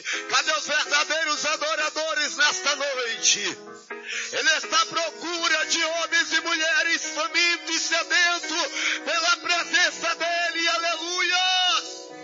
Cadê os verdadeiros adoradores nesta noite? Ele está à procura de homens e mulheres famintos a Deus.